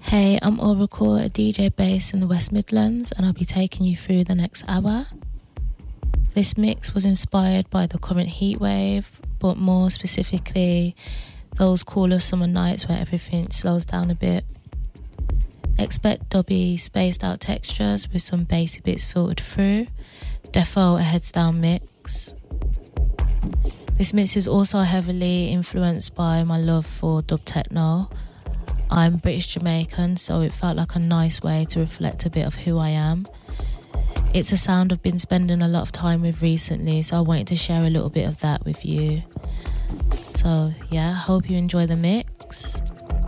Hey, I'm Oracle, a DJ based in the West Midlands, and I'll be taking you through the next hour. This mix was inspired by the current heat wave, but more specifically, those cooler summer nights where everything slows down a bit. Expect dubby, spaced out textures with some bassy bits filtered through. Defo a heads down mix. This mix is also heavily influenced by my love for dub techno. I'm British Jamaican, so it felt like a nice way to reflect a bit of who I am. It's a sound I've been spending a lot of time with recently, so I wanted to share a little bit of that with you. So yeah, hope you enjoy the mix.